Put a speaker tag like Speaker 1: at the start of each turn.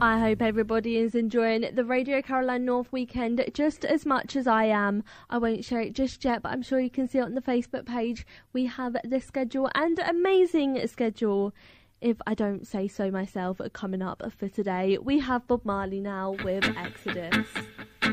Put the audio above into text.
Speaker 1: I hope everybody is enjoying the Radio Caroline North weekend just as much as I am. I won't share it just yet, but I'm sure you can see it on the Facebook page. We have the schedule, and amazing schedule, if I don't say so myself, coming up for today. We have Bob Marley now with Exodus.